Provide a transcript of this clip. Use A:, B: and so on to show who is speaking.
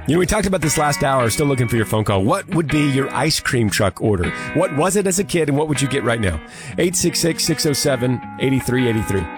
A: We talked about this last hour. Still looking for your phone call. What would be your ice cream truck order? What was it as a kid, and what would you get right now? 866-607-8383.